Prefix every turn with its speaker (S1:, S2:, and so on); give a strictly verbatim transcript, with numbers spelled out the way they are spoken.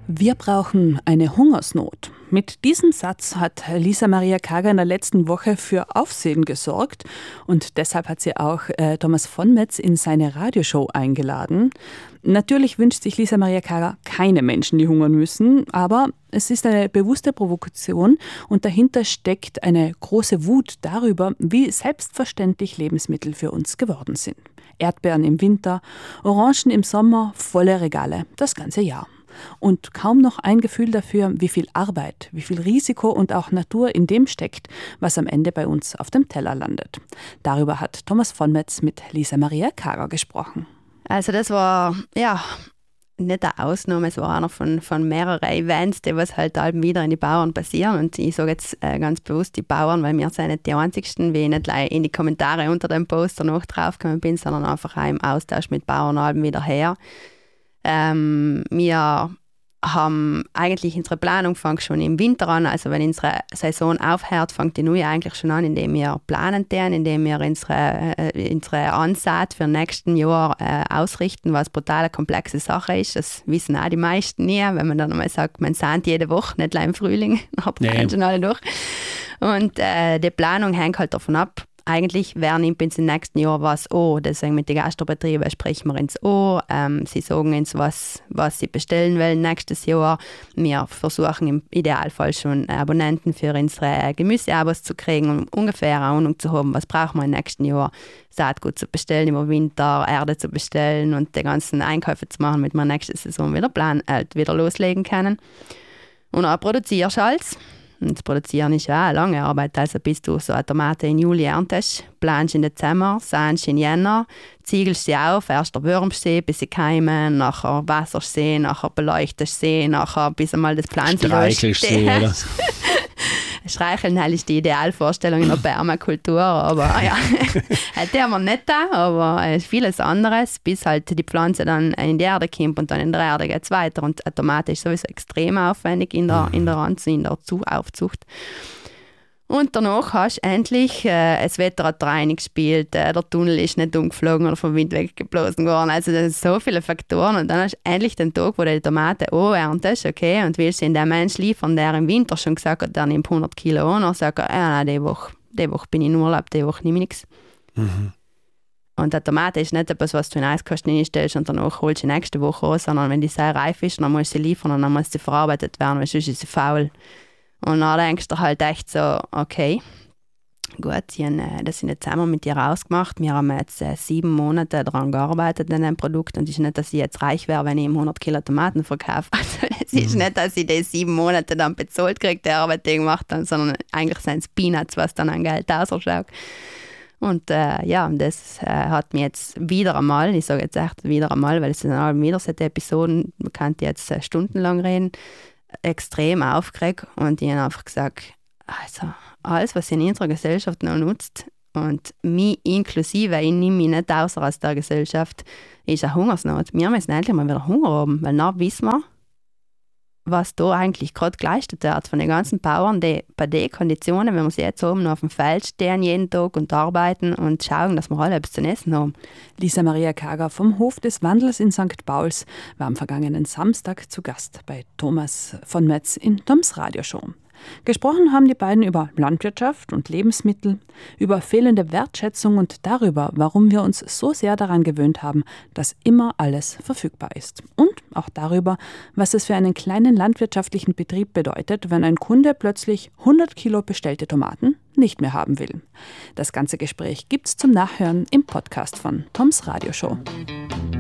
S1: Wir brauchen eine Hungersnot. Mit diesem Satz hat Lisa Maria Kager in der letzten Woche für Aufsehen gesorgt und deshalb hat sie auch äh, Thomas von Metz in seine Radioshow eingeladen. Natürlich wünscht sich Lisa Maria Kager keine Menschen, die hungern müssen, aber es ist eine bewusste Provokation und dahinter steckt eine große Wut darüber, wie selbstverständlich Lebensmittel für uns geworden sind. Erdbeeren im Winter, Orangen im Sommer, volle Regale, das ganze Jahr. Und kaum noch ein Gefühl dafür, wie viel Arbeit, wie viel Risiko und auch Natur in dem steckt, was am Ende bei uns auf dem Teller landet. Darüber hat Thomas von Metz mit Lisa Maria Kager gesprochen.
S2: Also das war, ja, nicht eine Ausnahme, es war einer von, von mehreren Events, die was halt halt wieder in die Bauern passieren. Und ich sage jetzt äh, ganz bewusst die Bauern, weil wir sind nicht die einzigsten, wie ich nicht in die Kommentare unter dem Poster noch draufgekommen bin, sondern einfach auch im Austausch mit Bauern halben wieder her. Ähm, wir haben eigentlich unsere Planung fängt schon im Winter an, also wenn unsere Saison aufhört, fängt die neue eigentlich schon an, indem wir planen, indem wir unsere, äh, unsere Ansaat für nächsten Jahr äh, ausrichten, was eine total komplexe Sache ist. Das wissen auch die meisten nie, wenn man dann einmal sagt, man sät jede Woche, nicht gleich im Frühling, aber nee. Schon alle durch. Und äh, die Planung hängt halt davon ab. Eigentlich werden im nächsten Jahr was an. Deswegen mit den Gastrobetrieben sprechen wir ins an. Ähm, sie sagen uns, was, was sie bestellen wollen nächstes Jahr. Wir versuchen im Idealfall schon Abonnenten für unsere Gemüseabos zu kriegen, um ungefähr eine Ahnung zu haben, was brauchen wir im nächsten Jahr. Saatgut zu bestellen über Winter, Erde zu bestellen und die ganzen Einkäufe zu machen, damit wir nächste Saison wieder, plan, äh, wieder loslegen können. Und dann produzierst du alles. Und das Produzieren ist ja auch eine lange Arbeit. Also bis du so eine Tomate im Juli erntest, planst in Dezember, säst in Jänner, ziegelst sie auf, erst erwürmst sie, bis sie keimen, nachher wasserst sie, nachher beleuchtest sie, nachher bis einmal das Pflänzchen
S3: streichelst sie, oder?
S2: Streicheln ist die Idealvorstellung in der Permakultur, aber ja, die haben wir nicht da, aber vieles anderes, bis halt die Pflanze dann in die Erde kommt und dann in der Erde geht es weiter und eine Tomate ist sowieso extrem aufwendig in der, in der Anzucht, in der Aufzucht. Und danach hast du endlich, äh, das Wetter hat reinig gespielt, äh, der Tunnel ist nicht umgeflogen oder vom Wind weggeblasen worden. Also das sind so viele Faktoren. Und dann hast du endlich den Tag, wo du die Tomate erntest, okay, und willst du in den Mensch liefern, der im Winter schon gesagt hat, der nimmt hundert Kilo an, und sagt, ja, nein, die Woche, die Woche bin ich in Urlaub, die Woche nehme ich nichts. Mhm. Und die Tomate ist nicht etwas, was du in den Eiskasten reinstellst und danach holst du die nächste Woche an, sondern wenn die sehr reif ist, dann musst du sie liefern und dann muss sie verarbeitet werden, weil sonst ist sie faul. Und dann denkst du halt echt so, okay, gut, sie haben äh, das sind jetzt zusammen mit dir ausgemacht. Wir haben jetzt äh, sieben Monate daran gearbeitet an dem Produkt und es ist nicht, dass ich jetzt reich wäre, wenn ich ihm hundert Kilo Tomaten verkaufe. Also es ist mhm. nicht, dass ich die sieben Monate dann bezahlt kriege, die Arbeit, die ich gemacht habe, sondern eigentlich sind es Peanuts, was dann an Geld ausschaut. Und äh, ja, das äh, hat mich jetzt wieder einmal, ich sage jetzt echt wieder einmal, weil es sind alle wieder solche Episoden, man kann jetzt äh, stundenlang reden, extrem aufgeregt und ich habe einfach gesagt, also alles, was in unserer Gesellschaft noch nutzt und mich inklusive, ich nehme mich nicht außer aus der Gesellschaft, ist eine Hungersnot. Wir müssen endlich mal wieder Hunger haben, weil dann wissen wir, was da eigentlich gerade geleistet wird von den ganzen Bauern, die bei den Konditionen, wenn wir sie jetzt oben auf dem Feld stehen, jeden Tag und arbeiten und schauen, dass wir alle etwas zu essen haben.
S1: Lisa Maria Kager vom Hof des Wandels in Sankt Pauls war am vergangenen Samstag zu Gast bei Thomas von Metz in Toms Radioshow. Gesprochen haben die beiden über Landwirtschaft und Lebensmittel, über fehlende Wertschätzung und darüber, warum wir uns so sehr daran gewöhnt haben, dass immer alles verfügbar ist. Und auch darüber, was es für einen kleinen landwirtschaftlichen Betrieb bedeutet, wenn ein Kunde plötzlich hundert Kilo bestellte Tomaten nicht mehr haben will. Das ganze Gespräch gibt's zum Nachhören im Podcast von Toms Radioshow.